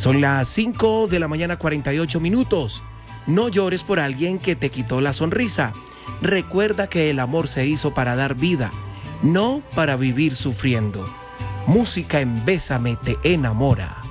Son las 5 de la mañana 48 minutos. No llores por alguien que te quitó la sonrisa. Recuerda que el amor se hizo para dar vida, no para vivir sufriendo. Música en Bésame te enamora.